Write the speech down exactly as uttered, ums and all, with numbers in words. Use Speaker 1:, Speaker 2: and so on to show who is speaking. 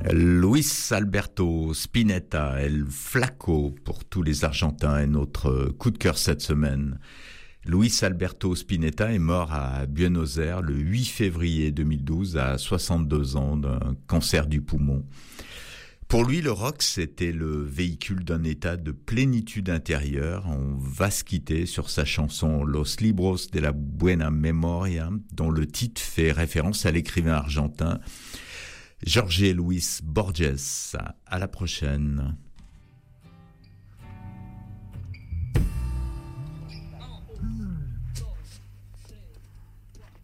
Speaker 1: Luis Alberto Spinetta, El Flaco pour tous les Argentins est notre coup de cœur cette semaine. Luis Alberto Spinetta est mort à Buenos Aires le huit février deux mille douze à soixante-deux ans d'un cancer du poumon. Pour lui, le rock, c'était le véhicule d'un état de plénitude intérieure. On va se quitter sur sa chanson Los Libros de la Buena Memoria, dont le titre fait référence à l'écrivain argentin Jorge Luis Borges. À la prochaine.